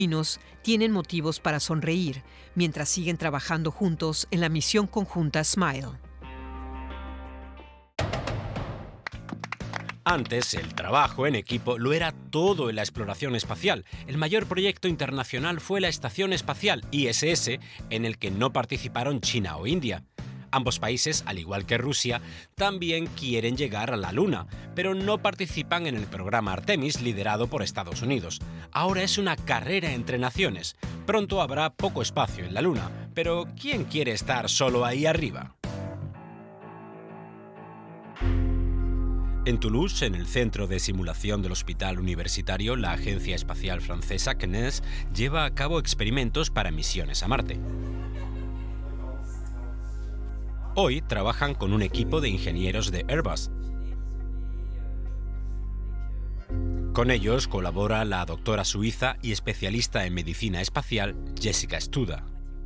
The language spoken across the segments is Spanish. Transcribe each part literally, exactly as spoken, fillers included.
tienen motivos para sonreír mientras siguen trabajando juntos en la misión conjunta SMILE. Antes, el trabajo en equipo lo era todo en la exploración espacial. El mayor proyecto internacional fue la Estación Espacial I S S, en el que no participaron China o India. Ambos países, al igual que Rusia, también quieren llegar a la Luna, pero no participan en el programa Artemis liderado por Estados Unidos. Ahora es una carrera entre naciones. Pronto habrá poco espacio en la Luna, pero ¿quién quiere estar solo ahí arriba? En Toulouse, en el centro de simulación del Hospital Universitario, la agencia espacial francesa C N E S lleva a cabo experimentos para misiones a Marte. Hoy trabajan con un equipo de ingenieros de Airbus. Con ellos colabora la doctora suiza y especialista en medicina espacial, Jessica Studa.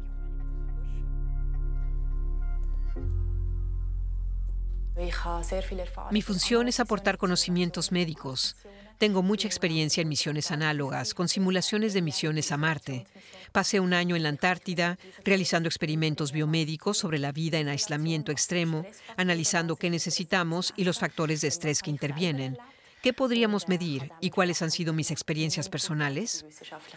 Mi función es aportar conocimientos médicos. Tengo mucha experiencia en misiones análogas, con simulaciones de misiones a Marte. Pasé un año en la Antártida, realizando experimentos biomédicos sobre la vida en aislamiento extremo, analizando qué necesitamos y los factores de estrés que intervienen. ¿Qué podríamos medir y cuáles han sido mis experiencias personales?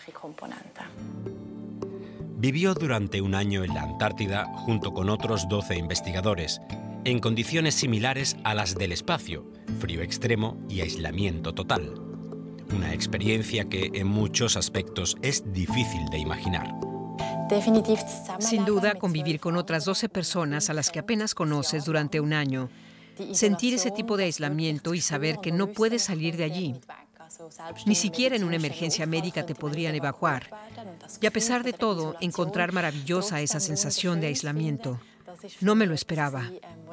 Vivió durante un año en la Antártida junto con otros doce investigadores, en condiciones similares a las del espacio, frío extremo y aislamiento total. Una experiencia que en muchos aspectos es difícil de imaginar. Sin duda, convivir con otras doce personas a las que apenas conoces durante un año, sentir ese tipo de aislamiento y saber que no puedes salir de allí. Ni siquiera en una emergencia médica te podrían evacuar. Y a pesar de todo, encontrar maravillosa esa sensación de aislamiento. No me lo esperaba.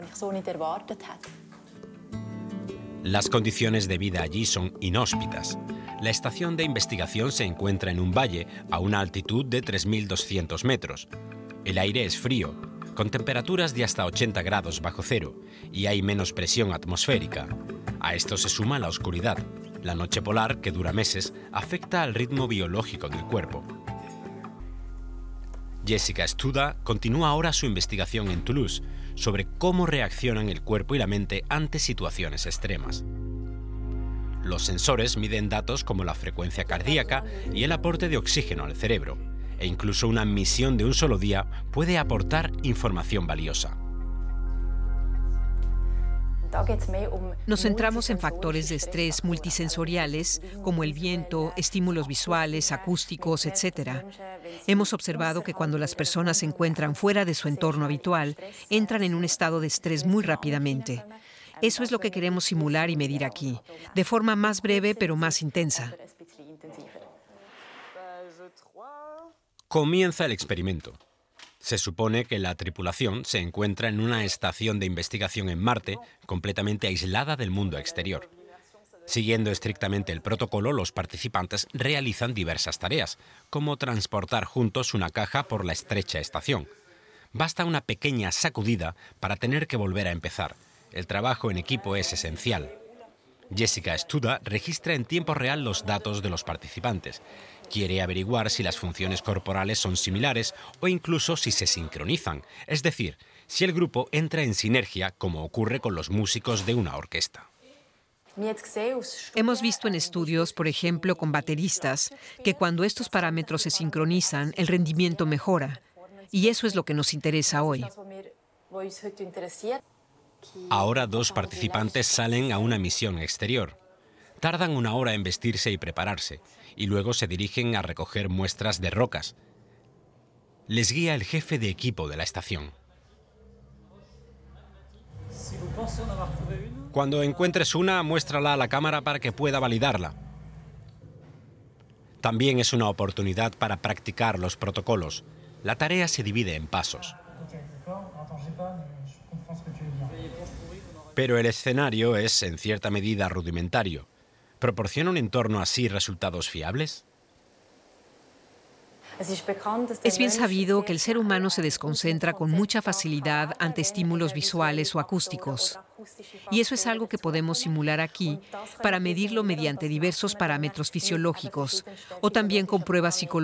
Las condiciones de vida allí son inhóspitas. La estación de investigación se encuentra en un valle a una altitud de tres mil doscientos metros. El aire es frío, con temperaturas de hasta ochenta grados bajo cero, y hay menos presión atmosférica. A esto se suma la oscuridad. La noche polar, que dura meses, afecta al ritmo biológico del cuerpo. Jessica Studa continúa ahora su investigación en Toulouse sobre cómo reaccionan el cuerpo y la mente ante situaciones extremas. Los sensores miden datos como la frecuencia cardíaca y el aporte de oxígeno al cerebro, e incluso una misión de un solo día puede aportar información valiosa. Nos centramos en factores de estrés multisensoriales como el viento, estímulos visuales, acústicos, etcétera. Hemos observado que cuando las personas se encuentran fuera de su entorno habitual, entran en un estado de estrés muy rápidamente. Eso es lo que queremos simular y medir aquí, de forma más breve pero más intensa. Comienza el experimento. Se supone que la tripulación se encuentra en una estación de investigación en Marte, completamente aislada del mundo exterior. Siguiendo estrictamente el protocolo, los participantes realizan diversas tareas, como transportar juntos una caja por la estrecha estación. Basta una pequeña sacudida para tener que volver a empezar. El trabajo en equipo es esencial. Jessica Studa registra en tiempo real los datos de los participantes. Quiere averiguar si las funciones corporales son similares o incluso si se sincronizan, es decir, si el grupo entra en sinergia como ocurre con los músicos de una orquesta. Hemos visto en estudios, por ejemplo, con bateristas, que cuando estos parámetros se sincronizan, el rendimiento mejora. Y eso es lo que nos interesa hoy. Ahora dos participantes salen a una misión exterior. Tardan una hora en vestirse y prepararse, y luego se dirigen a recoger muestras de rocas. Les guía el jefe de equipo de la estación. Cuando encuentres una, muéstrala a la cámara para que pueda validarla. También es una oportunidad para practicar los protocolos. La tarea se divide en pasos. Pero el escenario es, en cierta medida, rudimentario. ¿Proporciona un entorno así resultados fiables? Es bien sabido que el ser humano se desconcentra con mucha facilidad ante estímulos visuales o acústicos. Y eso es algo que podemos simular aquí para medirlo mediante diversos parámetros fisiológicos o también con pruebas psicológicas